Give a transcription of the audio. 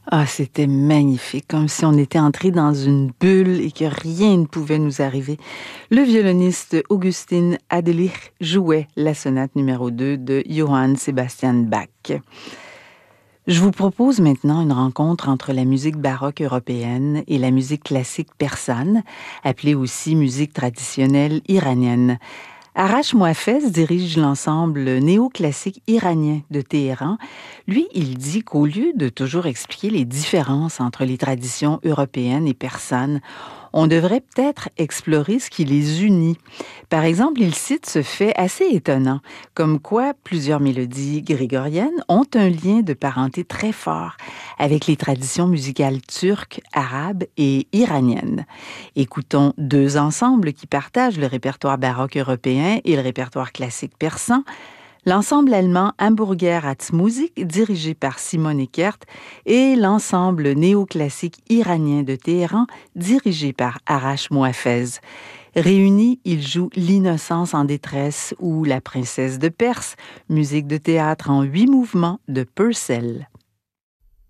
Ah, c'était magnifique, comme si on était entré dans une bulle et que rien ne pouvait nous arriver. Le violoniste Augustin Adelich jouait la sonate numéro 2 de Johann Sebastian Bach. Je vous propose maintenant une rencontre entre la musique baroque européenne et la musique classique persane, appelée aussi musique traditionnelle iranienne. Arash Mohaffez dirige l'ensemble néoclassique iranien de Téhéran. Lui, il dit qu'au lieu de toujours expliquer les différences entre les traditions européennes et persanes, on devrait peut-être explorer ce qui les unit. Par exemple, il cite ce fait assez étonnant, comme quoi plusieurs mélodies grégoriennes ont un lien de parenté très fort avec les traditions musicales turques, arabes et iraniennes. Écoutons deux ensembles qui partagent le répertoire baroque européen et le répertoire classique persan. L'ensemble allemand Hamburger Musik, dirigé par Simon Eckert, et l'ensemble néoclassique iranien de Téhéran, dirigé par Arash Mohaffez. Réunis, ils jouent L'Innocence en détresse ou La princesse de Perse, musique de théâtre en 8 mouvements de Purcell.